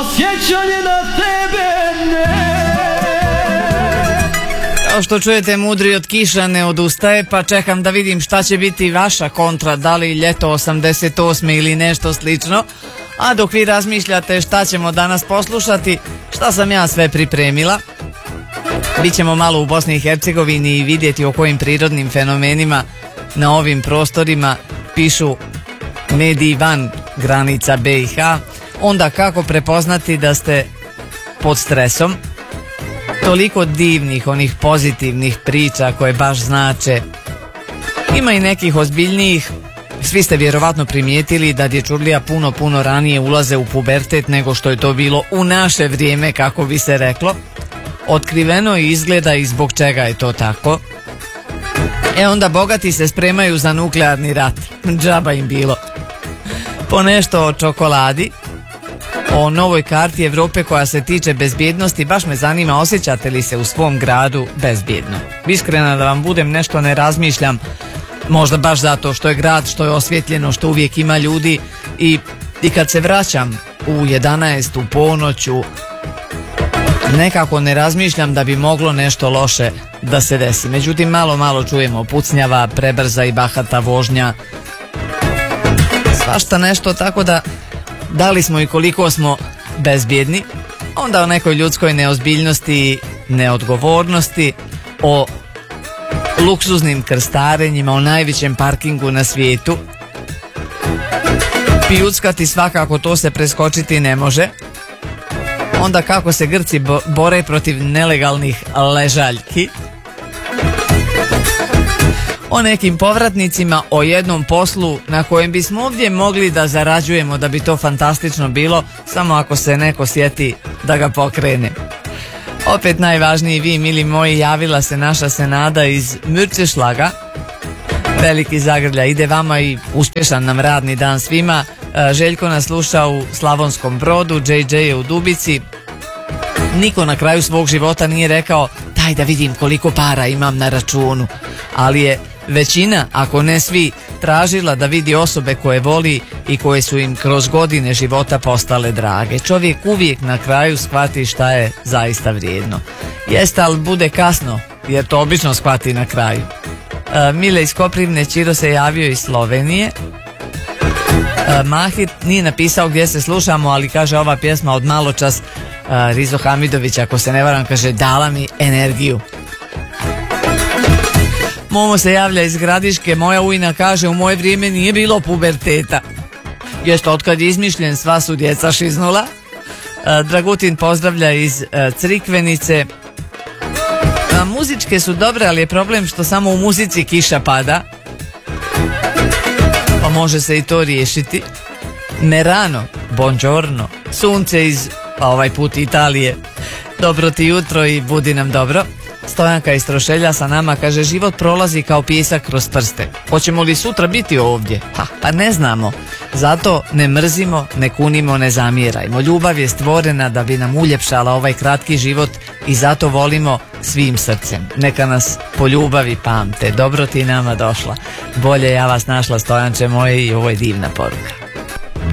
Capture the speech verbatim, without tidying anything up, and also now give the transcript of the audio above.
sjećanje na tebe ne. Kao što čujete, mudri od kiša ne odustaje, pa čekam da vidim šta će biti vaša kontra, da li ljeto osamdeset osme ili nešto slično. A dok vi razmišljate šta ćemo danas poslušati, šta sam ja sve pripremila. Bićemo malo u Bosni i Hercegovini i vidjeti o kojim prirodnim fenomenima na ovim prostorima pišu mediji van granica be i ha. Onda kako prepoznati da ste pod stresom. Toliko divnih, onih pozitivnih priča koje baš znače. Ima i nekih ozbiljnijih. Svi ste vjerovatno primijetili da dječurlija puno, puno ranije ulaze u pubertet nego što je to bilo u naše vrijeme, kako bi se reklo. Otkriveno izgleda i zbog čega je to tako. E onda bogati se spremaju za nuklearni rat. Džaba im bilo. Po nešto o čokoladi, o novoj karti Evrope koja se tiče bezbjednosti. Baš me zanima, osjećate li se u svom gradu bezbjedno? Iskreno da vam budem, nešto ne razmišljam. Možda baš zato što je grad, što je osvjetljeno, što uvijek ima ljudi. I, i kad se vraćam u jedanaest u ponoću, nekako ne razmišljam da bi moglo nešto loše da se desi. Međutim, malo malo čujemo pucnjava, prebrza i bahata vožnja, svašta nešto, tako da da li smo i koliko smo bezbjedni, onda o nekoj ljudskoj neozbiljnosti, neodgovornosti, o luksuznim krstarenjima, o najvećem parkingu na svijetu. Pijuckati svakako, to se preskočiti ne može. Onda kako se Grci bo- bore protiv nelegalnih ležaljki. O nekim povratnicima, o jednom poslu na kojem bismo ovdje mogli da zarađujemo, da bi to fantastično bilo, samo ako se neko sjeti da ga pokrene. Opet najvažniji, vi mili moji, javila se naša Senada iz Mürčešlaga. Veliki zagrlja ide vama i uspješan nam radni dan svima. Željko nas sluša u Slavonskom Brodu, džej džej je u Dubici. Niko na kraju svog života nije rekao daj da vidim koliko para imam na računu, ali je većina, ako ne svi, tražila da vidi osobe koje voli i koje su im kroz godine života postale drage. Čovjek uvijek na kraju shvati šta je zaista vrijedno. Jeste, ali bude kasno, jer to obično shvati na kraju. E, Mile iz Koprivne, Čiro se javio iz Slovenije. E, Mahir nije napisao gdje se slušamo, ali kaže ova pjesma od maločas, e, Rizo Hamidović, ako se ne varam, kaže dala mi energiju. Momo se javlja iz Gradiške, moja ujna kaže u moje vrijeme nije bilo puberteta. Jeste, otkad je izmišljen sva su djeca šiznula. E, Dragutin pozdravlja iz e, Crikvenice. A, muzičke su dobre, ali je problem što samo u muzici kiša pada. Pa može se i to riješiti. Merano, buongiorno, sunce iz, pa ovaj put Italije. Dobro ti jutro i budi nam dobro. Stojanka iz Trošelja sa nama kaže život prolazi kao pijesak kroz prste. Hoćemo li sutra biti ovdje? Ha, pa ne znamo. Zato ne mrzimo, ne kunimo, ne zamjerajmo. Ljubav je stvorena da bi nam uljepšala ovaj kratki život i zato volimo svim srcem. Neka nas po ljubavi pamte. Dobro ti nama došla. Bolje ja vas našla, Stojanče moje, i ovo je divna poruka.